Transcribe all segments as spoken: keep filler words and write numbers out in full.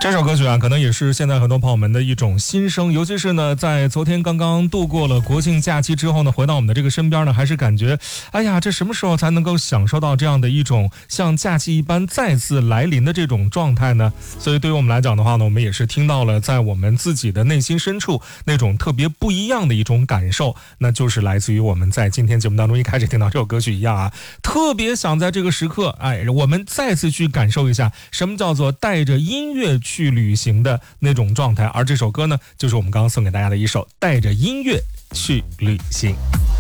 这首歌曲啊，可能也是现在很多朋友们的一种心声，尤其是呢，在昨天刚刚度过了国庆假期之后呢，回到我们的这个身边呢，还是感觉，哎呀，这什么时候才能够享受到这样的一种像假期一般再次来临的这种状态呢？所以对于我们来讲的话呢，我们也是听到了在我们自己的内心深处那种特别不一样的一种感受，那就是来自于我们在今天节目当中一开始听到这首歌曲一样啊，特别想在这个时刻，哎，我们再次去感受一下什么叫做带着音乐去旅行的那种状态，而这首歌呢，就是我们刚刚送给大家的一首带着音乐去旅行。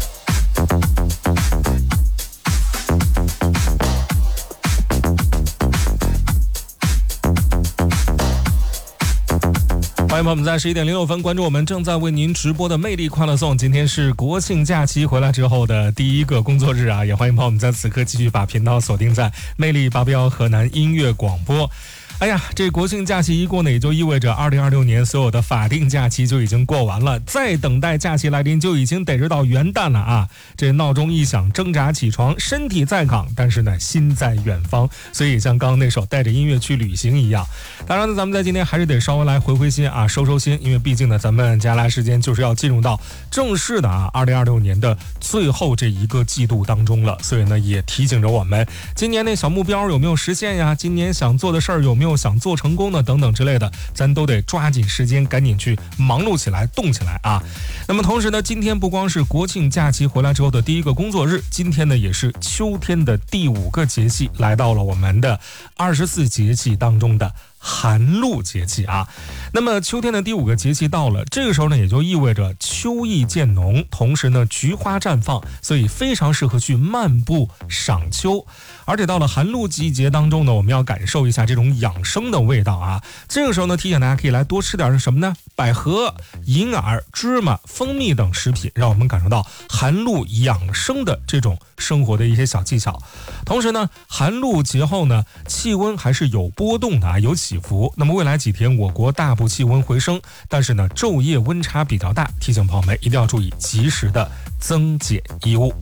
欢迎朋友们在十一点零六分关注我们正在为您直播的魅力快乐颂。今天是国庆假期回来之后的第一个工作日啊，也欢迎朋友们在此刻继续把频道锁定在魅力八八一河南音乐广播。哎呀，这国庆假期一过呢，也就意味着二零二六年所有的法定假期就已经过完了，再等待假期来临就已经得是到元旦了啊！这闹钟一响，挣扎起床，身体在岗，但是呢，心在远方。所以像刚刚那首带着音乐去旅行一样，当然呢，咱们在今天还是得稍微来回回心啊，收收心，因为毕竟呢，咱们接下来时间就是要进入到正式的啊二零二六年的最后这一个季度当中了。所以呢，也提醒着我们，今年那小目标有没有实现呀？今年想做的事儿有没有想做成功的等等之类的，咱都得抓紧时间赶紧去忙碌起来，动起来啊。那么同时呢，今天不光是国庆假期回来之后的第一个工作日，今天呢也是秋天的第五个节气，来到了我们的二十四节气当中的寒露节气啊。那么秋天的第五个节气到了，这个时候呢也就意味着秋意渐浓，同时呢菊花绽放，所以非常适合去漫步赏秋。而且到了寒露季节当中呢，我们要感受一下这种养生的味道啊。这个时候呢，提醒大家可以来多吃点什么呢？百合、银耳、芝麻、蜂蜜等食品，让我们感受到寒露养生的这种生活的一些小技巧。同时呢，寒露节后呢，气温还是有波动的啊，有起伏。那么未来几天，我国大部气温回升，但是呢，昼夜温差比较大，提醒朋友们一定要注意及时的增减衣物。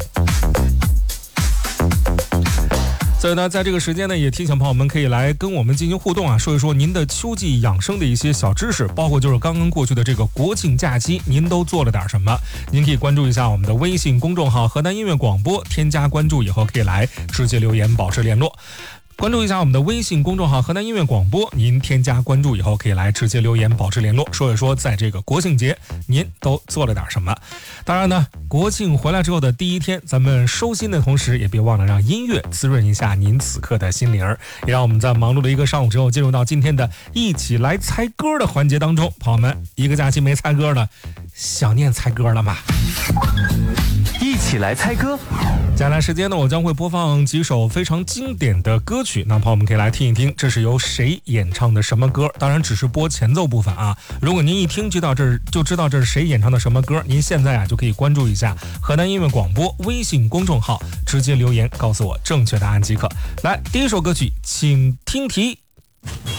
所以呢，在这个时间呢，也提醒朋友们可以来跟我们进行互动啊，说一说您的秋季养生的一些小知识，包括就是刚刚过去的这个国庆假期，您都做了点什么？您可以关注一下我们的微信公众号河南音乐广播，添加关注以后可以来直接留言保持联络。关注一下我们的微信公众号河南音乐广播，您添加关注以后可以来直接留言保持联络，说一说在这个国庆节您都做了点什么。当然呢，国庆回来之后的第一天，咱们收心的同时也别忘了让音乐滋润一下您此刻的心灵，也让我们在忙碌的一个上午之后进入到今天的一起来猜歌的环节当中。朋友们，一个假期没猜歌了，想念猜歌了吗？ 一起来猜歌。 接下来时间呢，我将会播放几首非常经典的歌曲，那朋友们可以来听一听，这是由谁演唱的什么歌？当然只是播前奏部分啊。如果您一听知道这就知道这是谁演唱的什么歌，您现在啊就可以关注一下河南音乐广播微信公众号，直接留言告诉我正确答案即可。来，第一首歌曲，请听题。